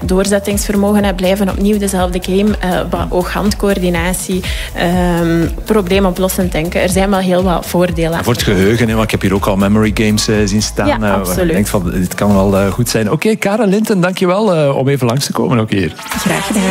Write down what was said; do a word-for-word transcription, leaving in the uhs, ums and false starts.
doorzettingsvermogen hebt, blijven opnieuw dezelfde game. Uh, wat oog-handcoördinatie, uh, probleemoplossend denken. Er zijn wel heel wat voordelen. Voor het geheugen, hè, want ik heb hier ook al memory games uh, zien staan. Ja, absoluut. Ik denk van, dit kan wel uh, goed zijn. Oké, okay, Karen Linten, dankjewel uh, om even langs te komen ook hier. Graag gedaan.